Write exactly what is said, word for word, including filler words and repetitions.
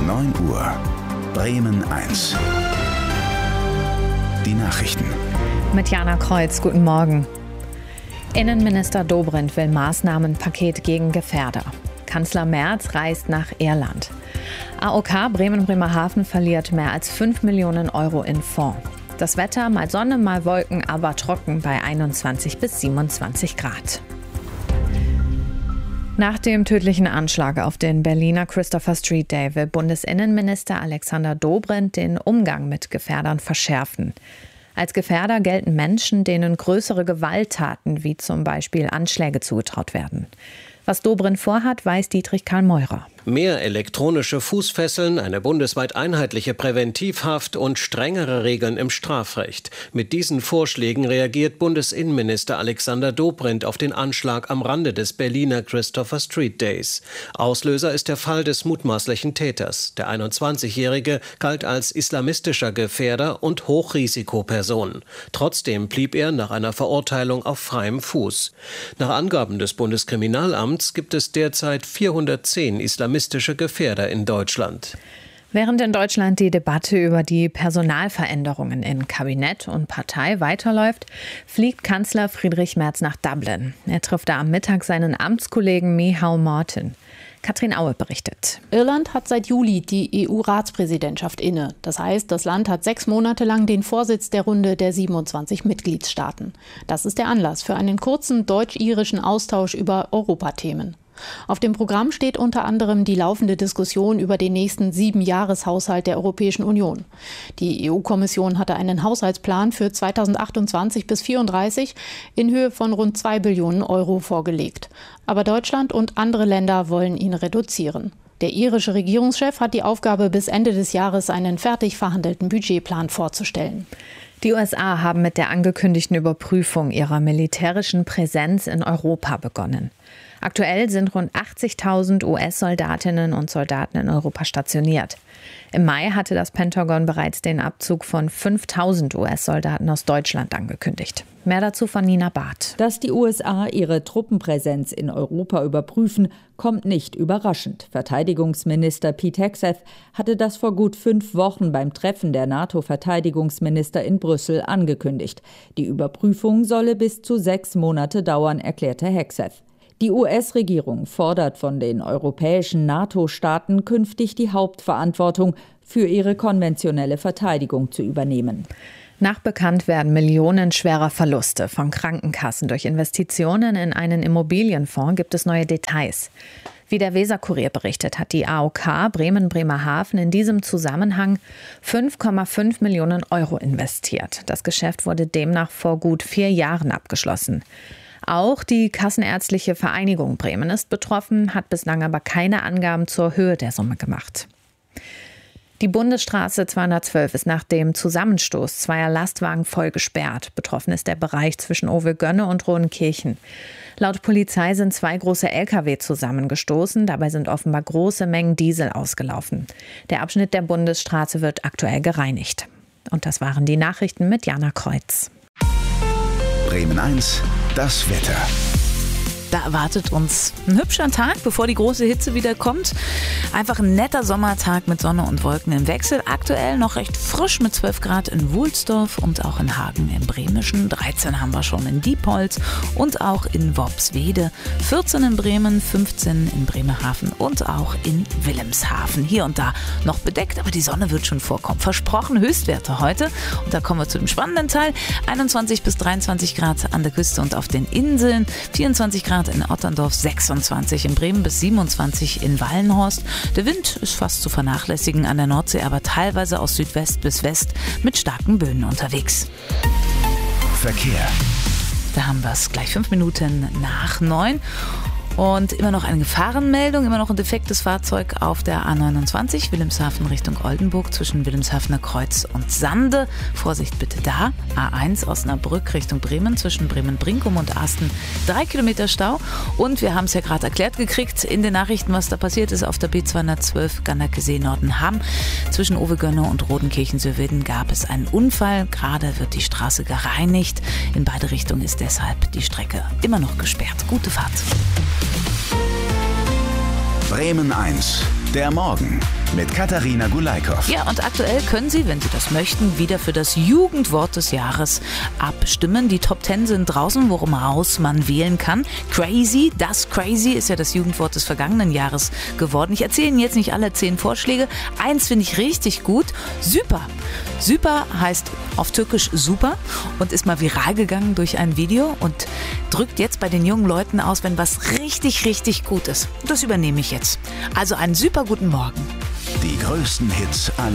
neun Uhr. Bremen eins. Die Nachrichten. Mit Jana Kreuz, guten Morgen. Innenminister Dobrindt will Maßnahmenpaket gegen Gefährder. Kanzler Merz reist nach Irland. A O K Bremen-Bremerhaven verliert mehr als fünf Millionen Euro in Fonds. Das Wetter, mal Sonne, mal Wolken, aber trocken bei einundzwanzig bis siebenundzwanzig Grad. Nach dem tödlichen Anschlag auf den Berliner Christopher Street Day will Bundesinnenminister Alexander Dobrindt den Umgang mit Gefährdern verschärfen. Als Gefährder gelten Menschen, denen größere Gewalttaten wie zum Beispiel Anschläge zugetraut werden. Was Dobrindt vorhat, weiß Dietrich Karl Meurer. Mehr elektronische Fußfesseln, eine bundesweit einheitliche Präventivhaft und strengere Regeln im Strafrecht. Mit diesen Vorschlägen reagiert Bundesinnenminister Alexander Dobrindt auf den Anschlag am Rande des Berliner Christopher Street Days. Auslöser ist der Fall des mutmaßlichen Täters. Der einundzwanzigjährige galt als islamistischer Gefährder und Hochrisikoperson. Trotzdem blieb er nach einer Verurteilung auf freiem Fuß. Nach Angaben des Bundeskriminalamts gibt es derzeit vierhundertzehn islamistische Gefährder in Deutschland. Während in Deutschland die Debatte über die Personalveränderungen in Kabinett und Partei weiterläuft, fliegt Kanzler Friedrich Merz nach Dublin. Er trifft da am Mittag seinen Amtskollegen Micheál Martin. Katrin Aue berichtet. Irland hat seit Juli die E U-Ratspräsidentschaft inne. Das heißt, das Land hat sechs Monate lang den Vorsitz der Runde der siebenundzwanzig Mitgliedstaaten. Das ist der Anlass für einen kurzen deutsch-irischen Austausch über Europathemen. Auf dem Programm steht unter anderem die laufende Diskussion über den nächsten Siebenjahreshaushalt der Europäischen Union. Die E U-Kommission hatte einen Haushaltsplan für zweitausendachtundzwanzig bis vierunddreißig in Höhe von rund zwei Billionen Euro vorgelegt. Aber Deutschland und andere Länder wollen ihn reduzieren. Der irische Regierungschef hat die Aufgabe, bis Ende des Jahres einen fertig verhandelten Budgetplan vorzustellen. Die U S A haben mit der angekündigten Überprüfung ihrer militärischen Präsenz in Europa begonnen. Aktuell sind rund achtzigtausend U S-Soldatinnen und Soldaten in Europa stationiert. Im Mai hatte das Pentagon bereits den Abzug von fünftausend U S-Soldaten aus Deutschland angekündigt. Mehr dazu von Nina Barth. Dass die U S A ihre Truppenpräsenz in Europa überprüfen, kommt nicht überraschend. Verteidigungsminister Pete Hegseth hatte das vor gut fünf Wochen beim Treffen der NATO-Verteidigungsminister in Brüssel angekündigt. Die Überprüfung solle bis zu sechs Monate dauern, erklärte Hegseth. Die U S-Regierung fordert von den europäischen NATO-Staaten künftig die Hauptverantwortung für ihre konventionelle Verteidigung zu übernehmen. Nach Bekanntwerden millionenschwerer Verluste von Krankenkassen durch Investitionen in einen Immobilienfonds gibt es neue Details. Wie der Weser-Kurier berichtet, hat die A O K Bremen-Bremerhaven in diesem Zusammenhang fünf Komma fünf Millionen Euro investiert. Das Geschäft wurde demnach vor gut vier Jahren abgeschlossen. Auch die Kassenärztliche Vereinigung Bremen ist betroffen, hat bislang aber keine Angaben zur Höhe der Summe gemacht. Die Bundesstraße zweihundertzwölf ist nach dem Zusammenstoß zweier Lastwagen voll gesperrt. Betroffen ist der Bereich zwischen Owe-Gönne und Rodenkirchen. Laut Polizei sind zwei große L K W zusammengestoßen. Dabei sind offenbar große Mengen Diesel ausgelaufen. Der Abschnitt der Bundesstraße wird aktuell gereinigt. Und das waren die Nachrichten mit Jana Kreuz. Bremen eins, das Wetter. Da erwartet uns ein hübscher Tag, bevor die große Hitze wieder kommt. Einfach ein netter Sommertag mit Sonne und Wolken im Wechsel. Aktuell noch recht frisch mit zwölf Grad in Wulsdorf und auch in Hagen im Bremischen. dreizehn haben wir schon in Diepholz und auch in Worpswede. vierzehn in Bremen, fünfzehn in Bremerhaven und auch in Wilhelmshaven. Hier und da noch bedeckt, aber die Sonne wird schon vorkommen. Versprochen Höchstwerte heute. Und da kommen wir zu dem spannenden Teil. einundzwanzig bis dreiundzwanzig Grad an der Küste und auf den Inseln. vierundzwanzig Grad in Otterndorf, sechsundzwanzig in Bremen bis siebenundzwanzig in Wallenhorst. Der Wind ist fast zu vernachlässigen an der Nordsee, aber teilweise aus Südwest bis West mit starken Böen unterwegs. Verkehr. Da haben wir es gleich fünf Minuten nach neun. Und immer noch eine Gefahrenmeldung, immer noch ein defektes Fahrzeug auf der A neunundzwanzig, Wilhelmshaven Richtung Oldenburg zwischen Wilhelmshavener Kreuz und Sande. Vorsicht bitte da. A eins Osnabrück Richtung Bremen zwischen Bremen-Brinkum und Asten. Drei Kilometer Stau. Und wir haben es ja gerade erklärt gekriegt in den Nachrichten, was da passiert ist auf der B zweihundertzwölf Gannakesee-Nordenham. Zwischen Owe-Gönne und Rodenkirchen-Sörweden gab es einen Unfall. Gerade wird die Straße gereinigt. In beide Richtungen ist deshalb die Strecke immer noch gesperrt. Gute Fahrt. Bremen eins, der Morgen. mit Katharina Gulaikow. Ja, und aktuell können Sie, wenn Sie das möchten, wieder für das Jugendwort des Jahres abstimmen. Die Top Ten sind draußen, woraus man wählen kann. Crazy, das Crazy ist ja das Jugendwort des vergangenen Jahres geworden. Ich erzähle Ihnen jetzt nicht alle zehn Vorschläge. Eins finde ich richtig gut. Super. Super heißt auf Türkisch super und ist mal viral gegangen durch ein Video und drückt jetzt bei den jungen Leuten aus, wenn was richtig, richtig gut ist. Das übernehme ich jetzt. Also einen super guten Morgen. Die größten Hits aller